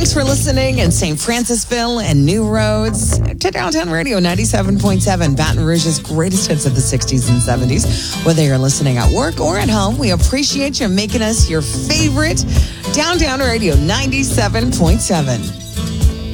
Thanks for listening in St. Francisville and New Roads to Downtown Radio 97.7, Baton Rouge's greatest hits of the 60s and 70s. Whether you're listening at work or at home, we appreciate you making us your favorite Downtown Radio 97.7.